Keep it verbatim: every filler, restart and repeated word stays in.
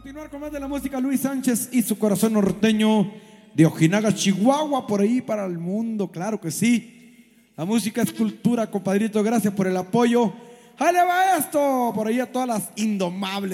continuar con más de la música, Luis Sánchez y su corazón norteño de Ojinaga, Chihuahua, por ahí para el mundo, claro que sí. La música es cultura, compadrito, gracias por el apoyo. ¡Ahí le va esto! Por ahí a todas las indomables.